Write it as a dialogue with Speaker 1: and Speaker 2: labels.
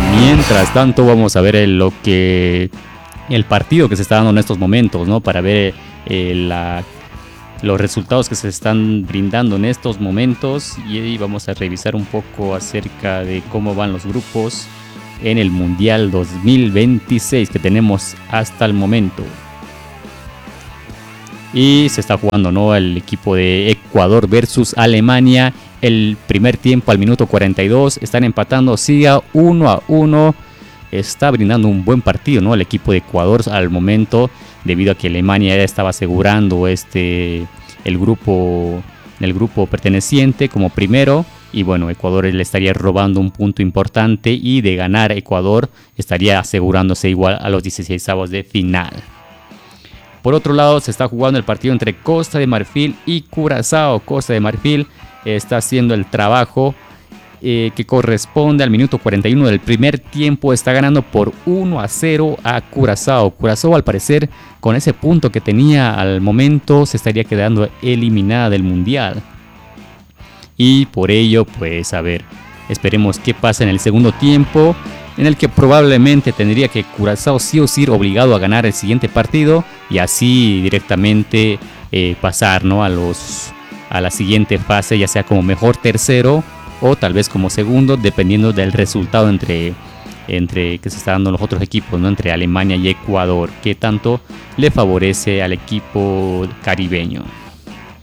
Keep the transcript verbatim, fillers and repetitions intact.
Speaker 1: Mientras tanto, vamos a ver el, lo que el partido que se está dando en estos momentos, ¿no? Para ver eh, la, los resultados que se están brindando en estos momentos, y vamos a revisar un poco acerca de cómo van los grupos en el Mundial dos mil veintiséis que tenemos hasta el momento. Y se está jugando, ¿no?, el equipo de Ecuador versus Alemania. El primer tiempo al minuto cuarenta y dos están empatando, siga uno a uno. Está brindando un buen partido, ¿no?, el equipo de Ecuador al momento, debido a que Alemania ya estaba asegurando este el grupo el grupo perteneciente como primero. Y bueno, Ecuador le estaría robando un punto importante, y de ganar Ecuador estaría asegurándose igual a los dieciseisavos de final. Por otro lado, se está jugando el partido entre Costa de Marfil y Curazao. Costa de Marfil está haciendo el trabajo eh, que corresponde al minuto cuarenta y uno del primer tiempo. Está ganando por uno a cero a Curazao. Curazao, al parecer, con ese punto que tenía al momento, se estaría quedando eliminada del Mundial. Y por ello, pues a ver, esperemos qué pasa en el segundo tiempo, en el que probablemente tendría que Curazao sí o sí obligado a ganar el siguiente partido, y así directamente eh, pasar, ¿no?, a los a la siguiente fase, ya sea como mejor tercero o tal vez como segundo, dependiendo del resultado entre, entre que se está dando los otros equipos, ¿no?, entre Alemania y Ecuador, que tanto le favorece al equipo caribeño.